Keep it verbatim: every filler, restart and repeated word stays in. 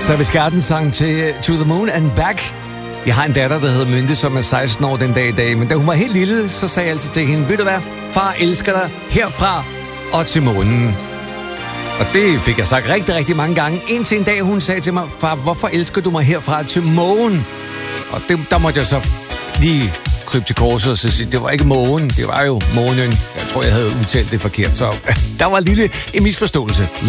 Savage Garden sang til To the Moon and Back. Jeg har en datter, der hedder Mynte, som er seksten år den dag i dag. Men da hun var helt lille, så sagde jeg altid til hende, ved du hvad, far elsker dig herfra og til månen. Og det fik jeg sagt rigtig, rigtig mange gange. Indtil en dag, hun sagde til mig, far, hvorfor elsker du mig herfra til månen? Og det, der måtte jeg så lige krybe til korset og så sige, det var ikke månen, det var jo månen. Jeg tror, jeg havde udtalt det forkert, så der var en lille en misforståelse.